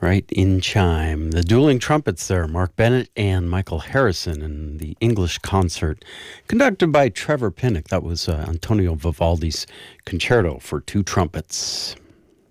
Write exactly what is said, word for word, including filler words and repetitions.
Right in chime. The dueling trumpets there, Mark Bennett and Michael Harrison in the English concert conducted by Trevor Pinnock. That was uh, Antonio Vivaldi's Concerto for Two Trumpets.